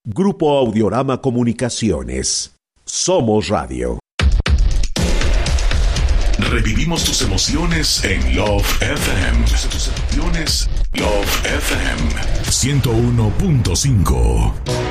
Grupo Audiorama Comunicaciones. Somos Radio. Revivimos tus emociones en Love FM. Tus emociones, Love FM 101.5.